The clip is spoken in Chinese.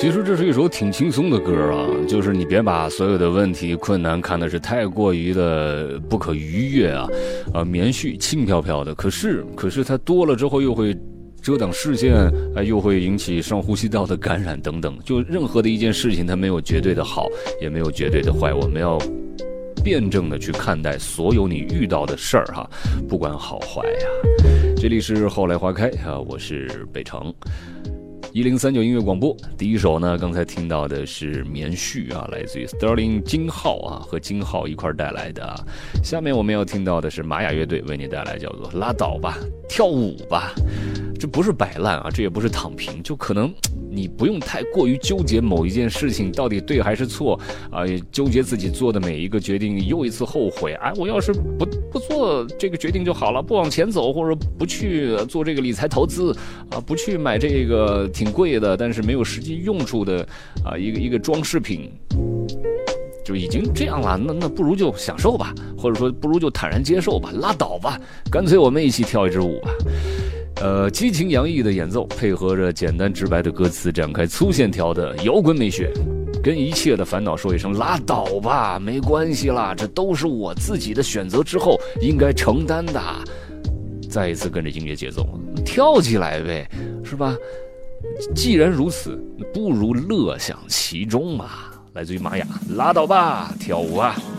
其实这是一首挺轻松的歌啊，就是你别把所有的问题困难看的是太过于的不可逾越啊，棉絮轻飘飘的，可是它多了之后又会遮挡视线，又会引起上呼吸道的感染等等。就任何的一件事情，它没有绝对的好，也没有绝对的坏，我们要辩证的去看待所有你遇到的事儿哈，不管好坏呀。这里是后来花开啊，我是北城。1039音乐广播，第一首呢，刚才听到的是棉絮啊，来自于 Sterling 金浩啊，和金浩一块带来的啊。下面我们要听到的是玛雅乐队为你带来叫做拉倒吧，跳舞吧。这不是摆烂啊，这也不是躺平，就可能你不用太过于纠结某一件事情到底对还是错啊，纠结自己做的每一个决定，又一次后悔啊，我要是不做这个决定就好了，不往前走，或者不去做这个理财投资啊，不去买这个挺贵的但是没有实际用处的啊一个装饰品，就已经这样了，那不如就享受吧，或者说不如就坦然接受吧，拉倒吧，干脆我们一起跳一支舞吧。激情洋溢的演奏配合着简单直白的歌词，展开粗线条的摇滚美学，跟一切的烦恼说一声拉倒吧，没关系啦，这都是我自己的选择之后应该承担的。再一次跟着音乐节奏跳起来呗，是吧？既然如此，不如乐享其中嘛。来自于玛雅，拉倒吧，跳舞啊。